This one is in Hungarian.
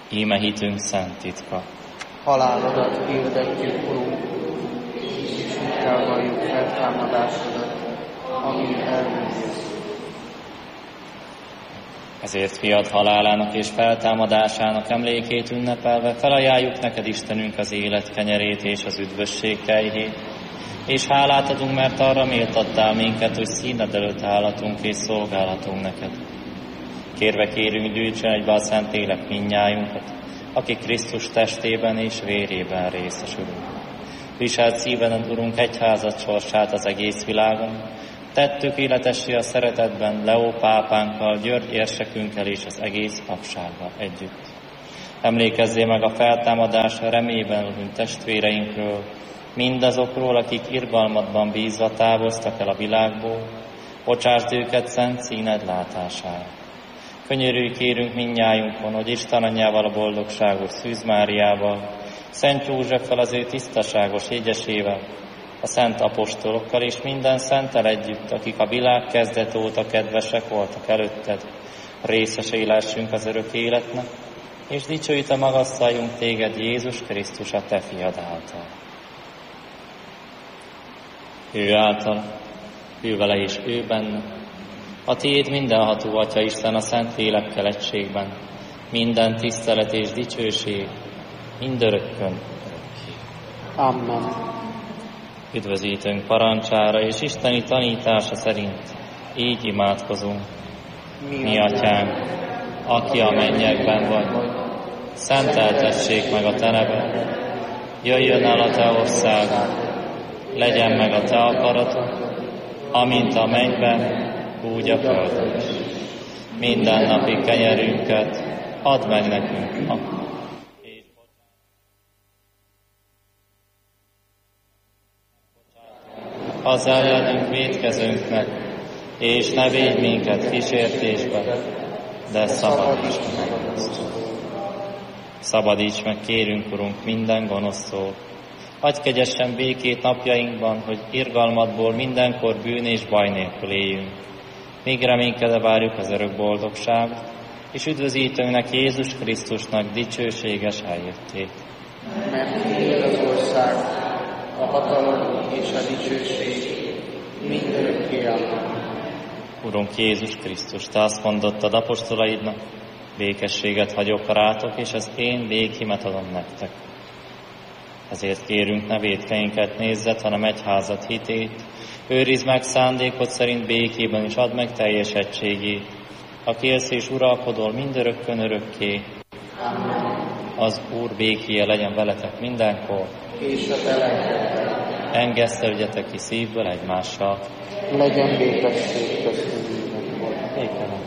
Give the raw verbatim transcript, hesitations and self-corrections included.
Íme hitünk szent titka. Halálodat hirdetjük, Urunk, és hittel valljuk feltámadásodat, amíg eljössz. Ezért fiad halálának és feltámadásának emlékét ünnepelve felajánljuk neked, Istenünk, az élet kenyerét és az üdvösség kejhét, és hálát adunk, mert arra méltattál minket, hogy színed előtt állatunk és szolgálatunk neked. Kérve kérünk, gyűjtsen egybe a Szentlélek mindnyájunkat, akik Krisztus testében és vérében részesülünk. Viselt szívened, Urunk, egyházad sorsát az egész világon, tedd tökéletessé a szeretetben Leó pápánkkal, György érsekünkkel és az egész papsággal együtt. Emlékezzél meg a feltámadás remében hunyt testvéreinkről, mindazokról, akik irgalmadban bízva távoztak el a világból, bocsásd őket szent színed látására. Könyörülj kérünk mindnyájunkon, hogy Isten anyjával, a boldogságos Szűz Máriával, Szent Józseffel, az ő tisztaságos jegyesével, a szent apostolokkal és minden szenttel együtt, akik a világ kezdet óta kedvesek voltak előtted, részesei lessünk az örök életnek, és dicsőítve magasztaljunk téged, Jézus Krisztus, a te fiad által. Ő által, ő vele és ő benne, a tiéd mindenható Atya Isten a szent lélekkel egységben, minden tisztelet és dicsőség, mindörökkön. Amen. Üdvözítőnk parancsára és isteni tanítása szerint így imádkozunk. Mi atyánk, aki a mennyekben vagy, szenteltessék meg a te neved, jöjjön el a te országod, legyen meg a te akaratod, amint a mennyben, úgy a földön. Minden napi kenyerünket add meg nekünk. Az ellenünk vétkezőnknek, és ne védj minket kísértésbe, de szabadíts meg. Szabadíts meg, kérünk, Urunk, minden gonosztól. Adj kegyesen békét napjainkban, hogy irgalmadból mindenkor bűn és baj nélkül éljünk. Még reménykedve várjuk az örök boldogságot, és üdvözítőnknek, Jézus Krisztusnak dicsőséges eljöttét. Mert tiéd az ország, a hatalom és a dicsőség mindörökké. Amen. Urunk Jézus Krisztus, te azt mondottad apostolaidnak, békességet hagyok rátok, és az én békémet adom nektek. Ezért kérünk, ne vétkeinket nézzet, hanem egyházat hitét, őrizd meg szándékod szerint békében, és add meg teljes egységét, aki élsz és uralkodol mindörökkön örökké. Amen. Az Úr békéje legyen veletek mindenkor, És a te lelkeddel. engeszteljetek ki szívből egymással. Legyen békesség köztünk mindenkor. Béke legyen.